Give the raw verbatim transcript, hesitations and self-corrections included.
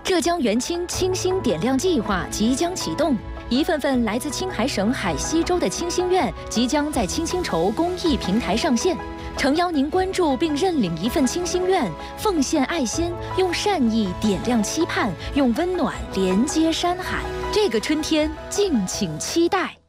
浙江元清清星点亮计划即将启动，一份份来自青海省海西州的清心愿即将在清薪酬公益平台上线。诚邀您关注并认领一份清心愿，奉献爱心，用善意点亮期盼，用温暖连接山海。这个春天，敬请期待。